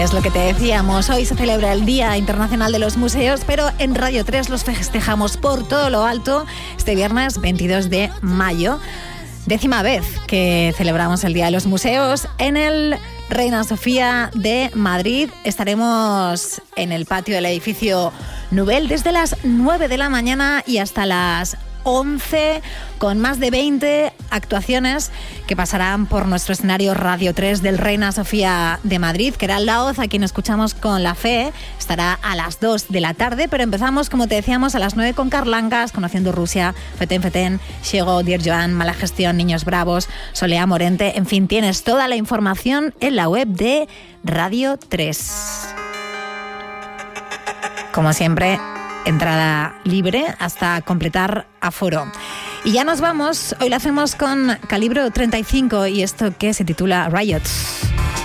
Es lo que te decíamos, hoy se celebra el Día Internacional de los Museos, pero en Radio 3 los festejamos por todo lo alto este viernes 22 de mayo. 10ª vez que celebramos el Día de los Museos en el Reina Sofía de Madrid. Estaremos en el patio del edificio Nubel desde las 9 de la mañana y hasta las 11, con más de 20 actuaciones que pasarán por nuestro escenario Radio 3 del Reina Sofía de Madrid. Keral Laoz, a quien escuchamos con La Fe, estará a las 2 de la tarde, pero empezamos, como te decíamos, a las 9 con Carlangas, Conociendo Rusia, Feten Feten, Xiego, Dier Joan, Mala Gestión, Niños Bravos, Solea Morente. En fin, tienes toda la información en la web de Radio 3. Como siempre, entrada libre hasta completar aforo. Y ya nos vamos. Hoy lo hacemos con Calibro 35 y esto que se titula Riots.